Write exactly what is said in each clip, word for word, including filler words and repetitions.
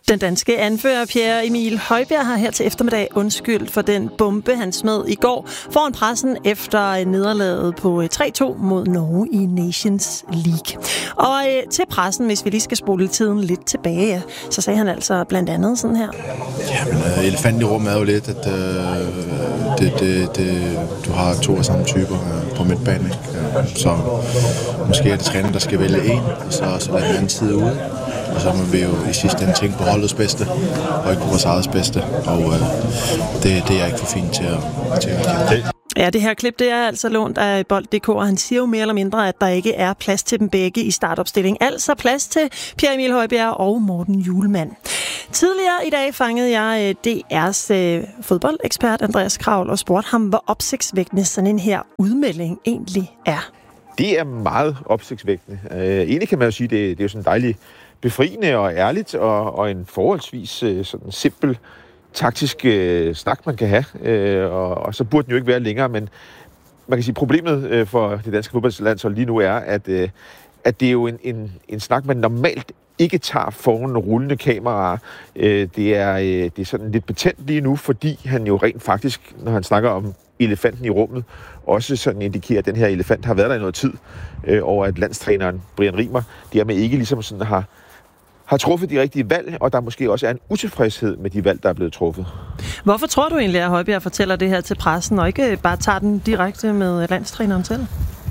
Den danske anfører Pierre Emil Højbjerg har her til eftermiddag undskyldt for den bombe, han smed i går foran pressen efter nederlaget på tre to mod Norge i Nations League. Og øh, til pressen, hvis vi lige skal spole tiden lidt tilbage, så sagde han altså blandt andet sådan her. Jamen, øh, elefanten i rummet er jo lidt, at øh, det, det, det, du har to af samme typer øh, på midtbanen. Ikke? Så måske er det træner, der skal vælge en, og så, så lade den anden side ude. Og så må vi jo i sidste ende tænke på holdets bedste, og ikke på vores eget bedste. Og øh, det, det er jeg ikke for fint til at, til at kende. Ja, det her klip, det er altså lånt af Bold punktum d k, og han siger jo mere eller mindre, at der ikke er plads til dem begge i startopstilling. Altså plads til Pierre Emil Højbjerg og Morten Hjulmand. Tidligere i dag fangede jeg D R's øh, fodboldekspert Andreas Kraul og spurgte ham, hvor opsigtsvækkende sådan en her udmelding egentlig er. Det er meget opsigtsvækkende. Uh, egentlig kan man jo sige, at det, det er jo sådan dejligt befriende og ærligt, og, og en forholdsvis uh, sådan simpel taktisk uh, snak, man kan have. Uh, og, og så burde den jo ikke være længere, men man kan sige, problemet uh, for det danske fodboldlandshold lige nu er, at, uh, at det er jo en, en, en snak, man normalt ikke tager foran rullende kameraer. Uh, det, er, uh, det er sådan lidt betændt lige nu, fordi han jo rent faktisk, når han snakker om elefanten i rummet, også sådan indikerer, at den her elefant har været der i noget tid, øh, og at landstræneren Brian Rimer dermed ikke ligesom sådan har, har truffet de rigtige valg, og der måske også er en utilfredshed med de valg, der er blevet truffet. Hvorfor tror du egentlig, at Højbjerg fortæller det her til pressen, og ikke bare tager den direkte med landstræneren selv?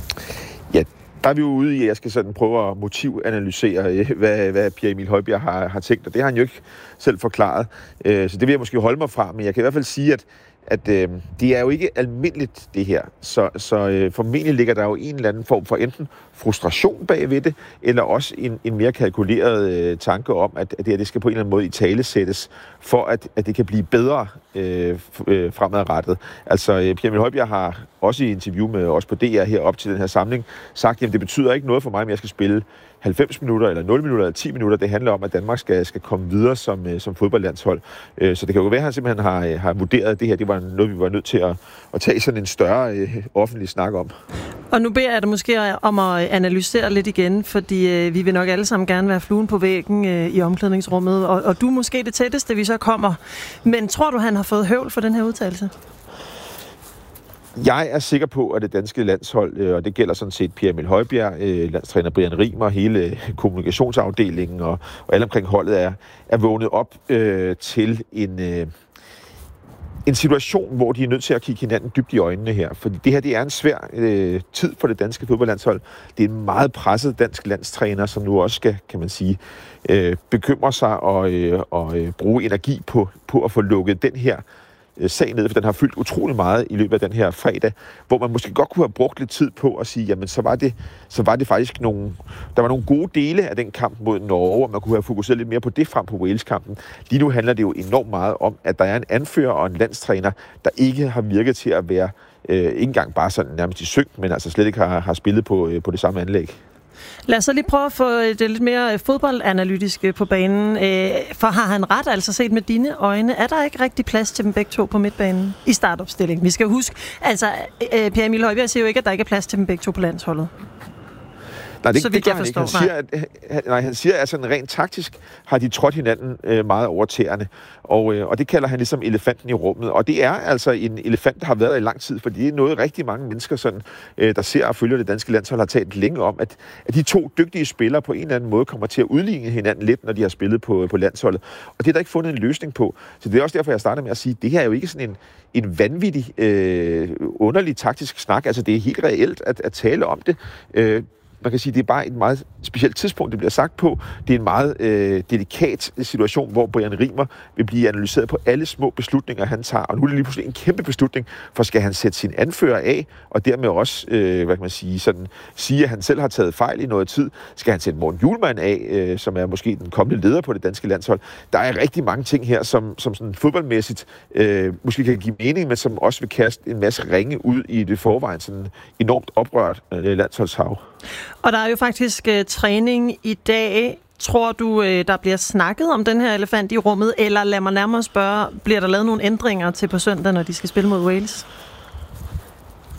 Ja, der er vi jo ude i, at jeg skal sådan prøve at motivanalysere, hvad, hvad Pierre Emil Højbjerg har, har tænkt, og det har han jo ikke selv forklaret. Så det vil jeg måske holde mig fra, men jeg kan i hvert fald sige, at at øh, det er jo ikke almindeligt, det her. Så, så øh, formentlig ligger der jo en eller anden form for enten frustration bagved det, eller også en, en mere kalkuleret øh, tanke om, at, at det her det skal på en eller anden måde i tale sættes, for at, at det kan blive bedre øh, øh, fremadrettet. Altså, øh, Pierre Emil Højbjerg har også i interview med os på D R her op til den her samling sagt, at det betyder ikke noget for mig, om jeg skal spille halvfems minutter, eller nul minutter, eller ti minutter. Det handler om, at Danmark skal, skal komme videre som, som fodboldlandshold. Så det kan jo være, at han simpelthen har, har vurderet, at det her det var noget, vi var nødt til at, at tage sådan en større øh, offentlig snak om. Og nu beder jeg dig måske om at analysere lidt igen, fordi øh, vi vil nok alle sammen gerne være fluen på væggen øh, i omklædningsrummet, og, og du er måske det tætteste, vi så kommer. Men tror du, han har fået høvl for den her udtalelse? Jeg er sikker på, at det danske landshold, og det gælder sådan set Pierre Emil Højbjerg, landstræner Brian Rimer, hele kommunikationsafdelingen og, og alle omkring holdet er, er vågnet op øh, til en, øh, en situation, hvor de er nødt til at kigge hinanden dybt i øjnene her. Fordi det her det er en svær øh, tid for det danske fodboldlandshold. Det er en meget presset dansk landstræner, som nu også skal, kan man sige, øh, bekymre sig og, øh, og øh, bruge energi på, på at få lukket den her sag ned, for den har fyldt utrolig meget i løbet af den her fredag, hvor man måske godt kunne have brugt lidt tid på at sige, jamen så var det, så var det faktisk nogle, der var nogle gode dele af den kamp mod Norge, og man kunne have fokuseret lidt mere på det frem på Wales-kampen. Lige nu handler det jo enormt meget om, at der er en anfører og en landstræner, der ikke har virket til at være øh, ikke engang bare sådan nærmest i synk, men altså slet ikke har, har spillet på, øh, på det samme anlæg. Lad os så lige prøve at få det lidt mere fodboldanalytiske på banen. For har han ret, altså set med dine øjne, er der ikke rigtig plads til dem begge to på midtbanen i startopstillingen? Vi skal huske, altså Pierre Emil Højbjerg siger jo ikke, at der ikke er plads til dem begge to på landsholdet. Nej, det, så det gør han ikke. Han siger, at, nej, han siger, at sådan rent taktisk har de trådt hinanden øh, meget over tæerne. Og, øh, og det kalder han ligesom elefanten i rummet. Og det er altså en elefant, der har været der i lang tid, fordi det er noget, rigtig mange mennesker, sådan, øh, der ser og følger det danske landshold, har talt længe om, at, at de to dygtige spillere på en eller anden måde kommer til at udligne hinanden lidt, når de har spillet på, på landsholdet. Og det er der ikke fundet en løsning på. Så det er også derfor, jeg starter med at sige, at det her er jo ikke sådan en, en vanvittig, øh, underlig taktisk snak. Altså det er helt reelt at, at tale om det. Øh, Man kan sige, at det er bare et meget specielt tidspunkt, det bliver sagt på. Det er en meget øh, delikat situation, hvor Brian Rimer vil blive analyseret på alle små beslutninger, han tager. Og nu er det lige pludselig en kæmpe beslutning, for skal han sætte sin anfører af, og dermed også, øh, hvad kan man sige, sådan, sige, at han selv har taget fejl i noget tid. Skal han sætte Morten Hjulmand af, øh, som er måske den kommende leder på det danske landshold. Der er rigtig mange ting her, som, som sådan fodboldmæssigt øh, måske kan give mening, men som også vil kaste en masse ringe ud i det forvejen sådan enormt oprørt øh, landsholdshav. Og der er jo faktisk uh, træning i dag. Tror du, uh, der bliver snakket om den her elefant i rummet, eller lad mig nærmere spørge, bliver der lavet nogle ændringer til på søndag, når de skal spille mod Wales?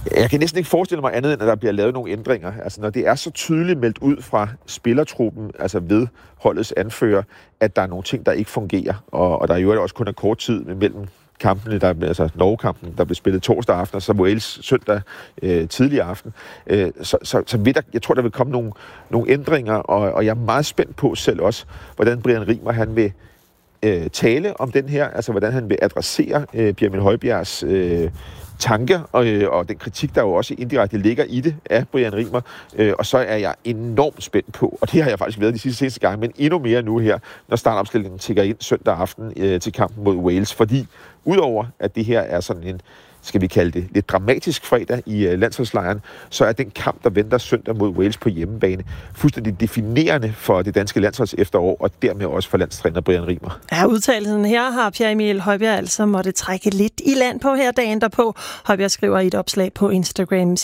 Jeg kan næsten ikke forestille mig andet, end at der bliver lavet nogle ændringer. Altså, når det er så tydeligt meldt ud fra spillertruppen, altså ved holdets anfører, at der er nogle ting, der ikke fungerer, og, og der er jo også kun en kort tid mellem kampene, der, altså Norge-kampen, der blev spillet torsdag aften, og så Wales søndag øh, tidlig aften. Øh, så så, så vil der, jeg tror, der vil komme nogle, nogle ændringer, og, og jeg er meget spændt på selv også, hvordan Brian Riemer, han vil øh, tale om den her, altså hvordan han vil adressere øh, Pierre Emil Højbjergs øh, tanker, og, øh, og den kritik, der jo også indirekte ligger i det af Brian Riemer, øh, og så er jeg enormt spændt på, og det har jeg faktisk været de sidste seneste gange, men endnu mere nu her, når startopstillingen tikker ind søndag aften øh, til kampen mod Wales, fordi udover at det her er sådan en, skal vi kalde det, lidt dramatisk fredag i uh, landsholdslejren, så er den kamp, der venter søndag mod Wales på hjemmebane, fuldstændig definerende for det danske landsholds efterår, og dermed også for landstræner Brian Riemer. Ja, udtalelsen her har Pierre Emil Højbjerg altså måtte trække lidt i land på her dagen derpå. Højbjerg skriver i et opslag på Instagram,